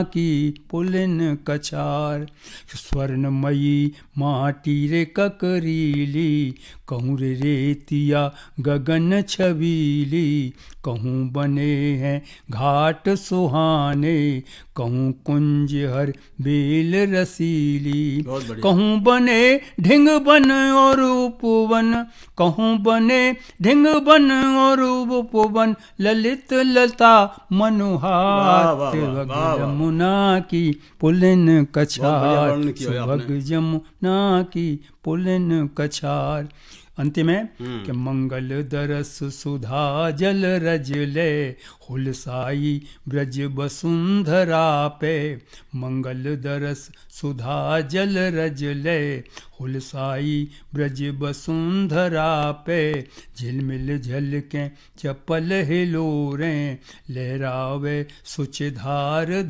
की पुलिन कछार। स्वर्णमयी माटी रे ककरीली, कहूँ रे रेतिया गगन छबीली। कहूँ बने हैं घाट सुहाने, कहूँ कुंज हर बेल रसीली। कहूँ बने ढिंग बन और उपवन, कहूँ बने ढिंग बन और उपवन। ललित लता मनोहार, यमुना की पुलिन कछार। सुभग यमुना की पुलिन कछार। अंतिम है कि मंगल दरस सुधा जल रज ले, हुलसाई ब्रज वसुंधरा पे। मंगल दरस सुधा जल रज ले, हुलसाई ब्रज वसुंधरा पे। झिलमिल झलकें चपल हिलोरें, लहरावे सुच धार